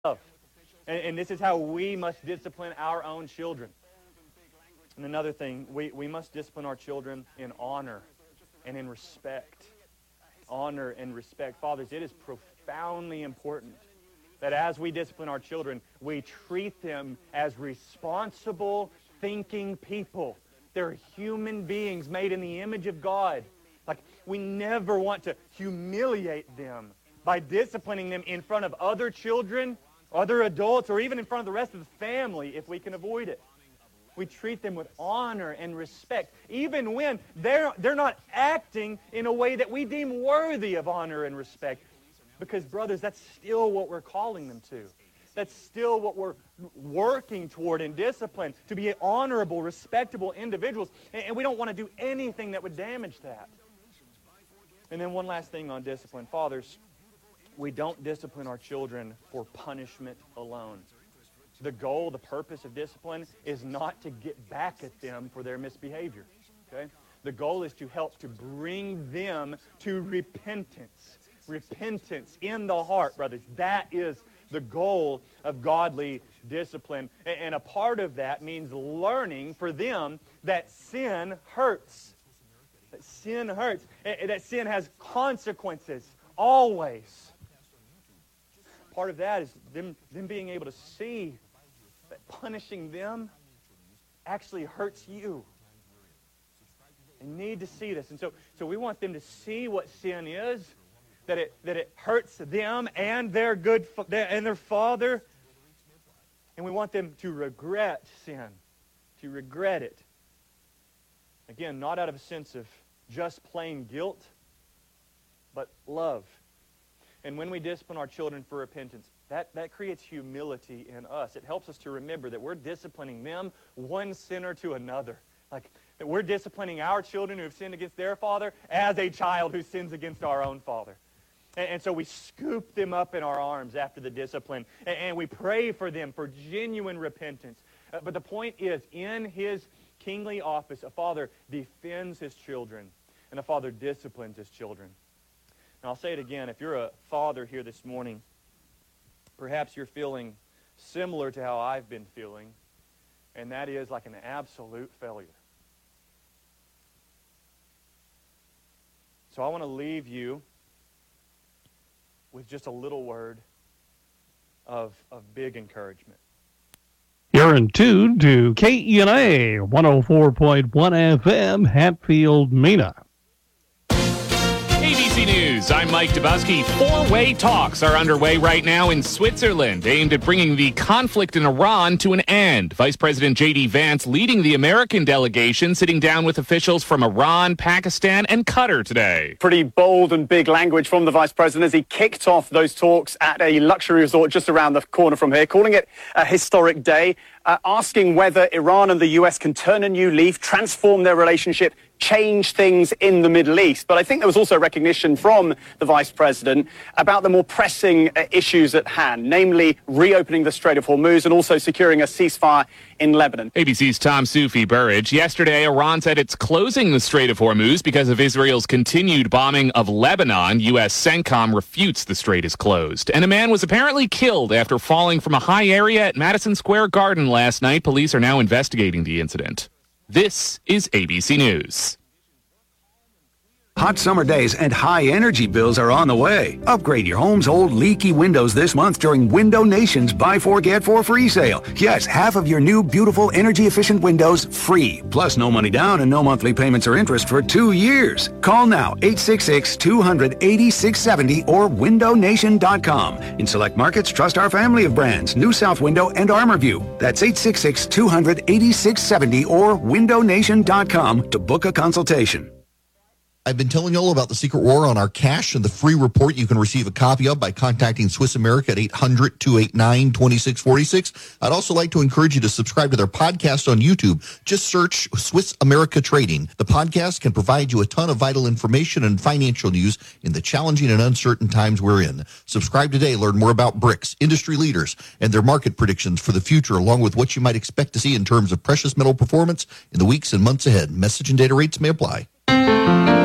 And this is how we must discipline our own children. And another thing, we must discipline our children in honor and in respect. Honor and respect. Fathers, it is profoundly important that as we discipline our children, we treat them as responsible, thinking people. They're human beings made in the image of God. Like, we never want to humiliate them by disciplining them in front of other children, other adults, or even in front of the rest of the family if we can avoid it. We treat them with honor and respect, even when they're not acting in a way that we deem worthy of honor and respect. Because, brothers, that's still what we're calling them to. That's still what we're working toward in discipline, to be honorable, respectable individuals. And we don't want to do anything that would damage that. And then one last thing on discipline. Fathers, we don't discipline our children for punishment alone. The goal, the purpose of discipline is not to get back at them for their misbehavior. Okay? The goal is to help to bring them to repentance. Repentance in the heart, brothers. That is the goal of godly discipline. And a part of that means learning for them that sin hurts. That sin hurts. That sin has consequences, always. Part of that is them being able to see that punishing them actually hurts you. They need to see this. And so we want them to see what sin is, that it hurts them and their father. And we want them to regret sin, to regret it. Again, not out of a sense of just plain guilt, but love. And when we discipline our children for repentance, that creates humility in us. It helps us to remember that we're disciplining them, one sinner to another. Like, that we're disciplining our children who have sinned against their father as a child who sins against our own father. And so we scoop them up in our arms after the discipline, and we pray for them for genuine repentance. But the point is, in his kingly office, a father defends his children, and a father disciplines his children. And I'll say it again, if you're a father here this morning, perhaps you're feeling similar to how I've been feeling, and that is like an absolute failure. So I want to leave you with just a little word of big encouragement. You're in tune to KENA 104.1 FM, Hatfield, Mena. ABC News, I'm Mike Dubusky. Four-way talks are underway right now in Switzerland, aimed at bringing the conflict in Iran to an end. Vice President J.D. Vance leading the American delegation, sitting down with officials from Iran, Pakistan, and Qatar today. Pretty bold and big language from the Vice President as he kicked off those talks at a luxury resort just around the corner from here, calling it a historic day, asking whether Iran and the U.S. can turn a new leaf, transform their relationship, change things in the Middle East. But I think there was also recognition from the Vice President about the more pressing issues at hand, namely reopening the Strait of Hormuz and also securing a ceasefire in Lebanon. ABC's Tom Soufi-Burridge. Yesterday, Iran said it's closing the Strait of Hormuz because of Israel's continued bombing of Lebanon. U.S. CENTCOM refutes the strait is closed. And a man was apparently killed after falling from a high area at Madison Square Garden last night. Police are now investigating the incident. This is ABC News. Hot summer days and high energy bills are on the way. Upgrade your home's old leaky windows this month during Window Nation's Buy 4 Get 4 free sale. Yes, half of your new beautiful energy efficient windows free. Plus no money down and no monthly payments or interest for 2 years. Call now 866-200-8670 or windownation.com. In select markets, trust our family of brands, New South Window and ArmorView. That's 866-200-8670 or windownation.com to book a consultation. I've been telling you all about the Secret War on our cash and the free report you can receive a copy of by contacting Swiss America at 800-289-2646. I'd also like to encourage you to subscribe to their podcast on YouTube. Just search Swiss America Trading. The podcast can provide you a ton of vital information and financial news in the challenging and uncertain times we're in. Subscribe today. Learn more about BRICS, industry leaders, and their market predictions for the future, along with what you might expect to see in terms of precious metal performance in the weeks and months ahead. Message and data rates may apply.